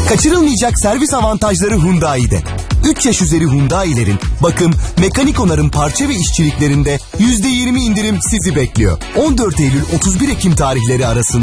Kaçırılmayacak servis avantajları Hyundai'de. 3 yaş üzeri Hyundai'lerin bakım, mekanik onarım, parça ve işçiliklerinde %20 indirim sizi bekliyor. 14 Eylül 31 Ekim tarihleri arasında